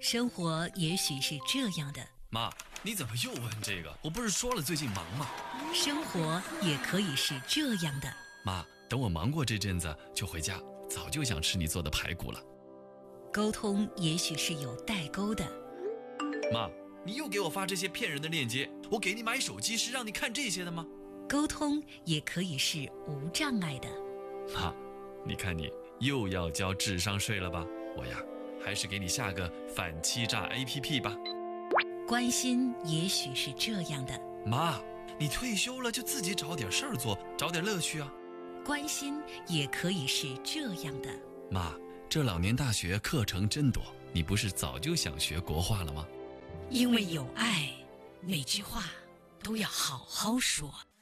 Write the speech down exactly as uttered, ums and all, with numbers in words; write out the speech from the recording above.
生活也许是这样的。 妈，你怎么又问这个？我不是说了最近忙吗？ 生活也可以是这样的。 妈，等我忙过这阵子就回家，早就想吃你做的排骨了。 沟通也许是有代沟的。 妈，你又给我发这些骗人的链接，我给你买手机是让你看这些的吗？ 沟通也可以是无障碍的。 妈，你看你又要交智商税了吧？我呀，还是给你下个反欺诈 A P P 吧。 关心也许是这样的。 妈，你退休了就自己找点事儿做，找点乐趣啊。 关心也可以是这样的。 妈，这老年大学课程真多，你不是早就想学国画了吗？ 因为有爱，每句话都要好好说。